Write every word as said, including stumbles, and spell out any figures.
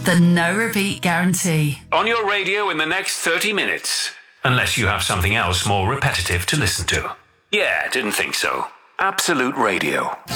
The no repeat guarantee. On your radio in the next thirty minutes. Unless you have something else more repetitive to listen to. Yeah, didn't think so. Absolute Radio.